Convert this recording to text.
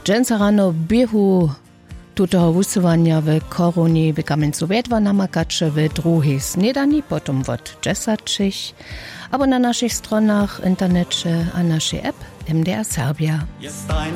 Dżęca rano biehu tutego wusywania w Koronie w Kamieńcu Wiedwa namakacze w drugiej snedani, potom od 10, albo na naszych stronach internecie a naszej app MDR Serbia.